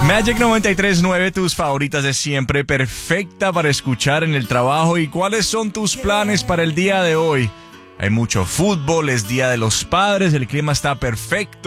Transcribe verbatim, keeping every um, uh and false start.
Magic noventa y tres punto nueve, tus favoritas de siempre, perfecta para escuchar en el trabajo. ¿Y cuáles son tus planes para el día de hoy? Hay mucho fútbol, es Día de los Padres, el clima está perfecto.